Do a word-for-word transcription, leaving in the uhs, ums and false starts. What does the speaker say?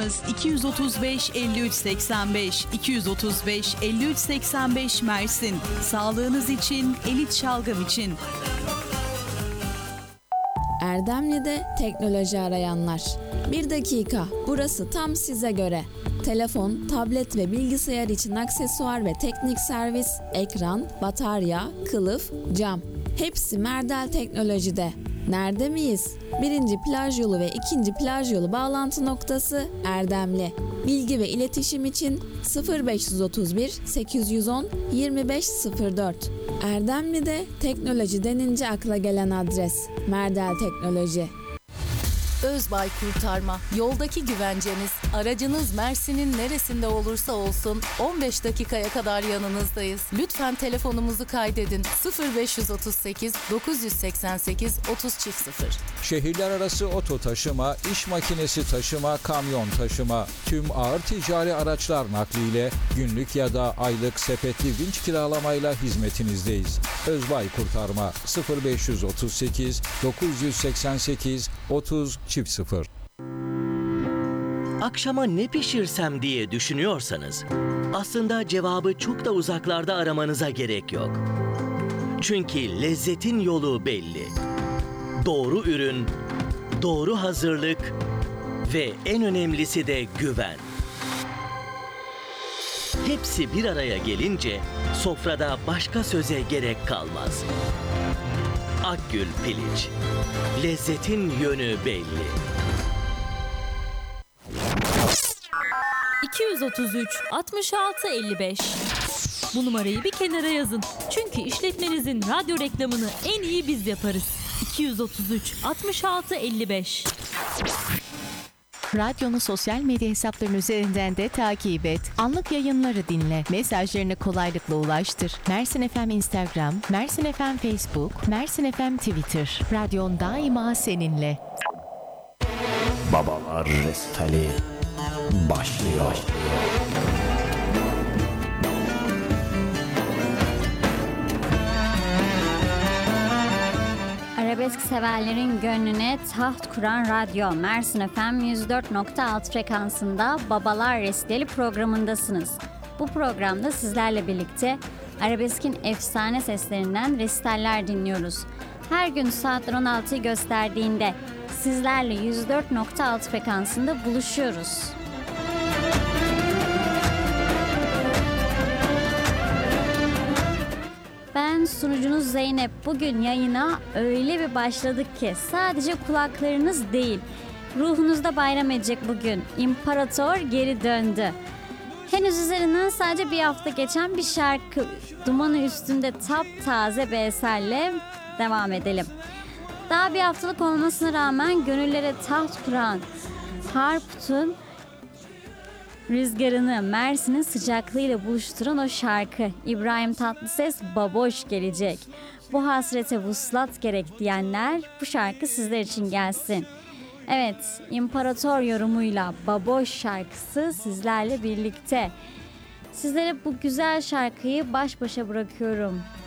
numaramız iki otuz beş elli üç seksen beş, iki otuz beş elli üç seksen beş Mersin. Sağlığınız için, elit şalgam için. Erdemli'de teknoloji arayanlar. Bir dakika, burası tam size göre. Telefon, tablet ve bilgisayar için aksesuar ve teknik servis, ekran, batarya, kılıf, cam. Hepsi Merdel Teknoloji'de. Nerede miyiz? Birinci plaj yolu ve ikinci plaj yolu bağlantı noktası Erdemli. Bilgi ve iletişim için sıfır beş otuz bir sekiz yüz on yirmi beş sıfır dört. Erdemli'de teknoloji denince akla gelen adres Merdel Teknoloji. Özbay Kurtarma, yoldaki güvenceniz. Aracınız Mersin'in neresinde olursa olsun on beş dakikaya kadar yanınızdayız. Lütfen telefonumuzu kaydedin. sıfır beş otuz sekiz dokuz seksen sekiz otuz sıfır. Şehirler arası oto taşıma, iş makinesi taşıma, kamyon taşıma, tüm ağır ticari araçlar nakliyle günlük ya da aylık sepetli vinç kiralamayla hizmetinizdeyiz. Özbay Kurtarma sıfır beş otuz sekiz dokuz seksen sekiz otuz sıfır. Akşama ne pişirsem diye düşünüyorsanız aslında cevabı çok da uzaklarda aramanıza gerek yok. Çünkü lezzetin yolu belli. Doğru ürün, doğru hazırlık ve en önemlisi de güven. Hepsi bir araya gelince sofrada başka söze gerek kalmaz. Akgül Piliç. Lezzetin yönü belli. iki otuz üç altmış altı elli beş. Bu numarayı bir kenara yazın. Çünkü işletmenizin radyo reklamını en iyi biz yaparız. iki otuz üç altmış altı elli beş. Radyonu sosyal medya hesaplarının üzerinden de takip et. Anlık yayınları dinle. Mesajlarını kolaylıkla ulaştır. Mersin F M Instagram, Mersin F M Facebook, Mersin F M Twitter. Radyon daima seninle. Babalar Resitali başlıyor. Arabesk severlerin gönlüne taht kuran radyo Mersin F M yüz dört nokta altı frekansında Babalar Resitali programındasınız. Bu programda sizlerle birlikte arabeskin efsane seslerinden resitaller dinliyoruz. Her gün saatler on altıyı gösterdiğinde sizlerle yüz dört nokta altı frekansında buluşuyoruz. Ben sunucunuz Zeynep. Bugün yayına öyle bir başladık ki sadece kulaklarınız değil, ruhunuzda bayram edecek bugün. İmparator geri döndü. Henüz üzerinden sadece bir hafta geçen bir şarkı, dumanı üstünde taptaze bir eserle devam edelim. Daha bir haftalık olmasına rağmen gönüllere taht kuran Harput'un rüzgarını Mersin'in sıcaklığıyla buluşturan o şarkı İbrahim Tatlıses Baboş gelecek. Bu hasrete vuslat gerek diyenler bu şarkı sizler için gelsin. Evet, İmparator yorumuyla Baboş şarkısı sizlerle birlikte. Sizlere bu güzel şarkıyı baş başa bırakıyorum.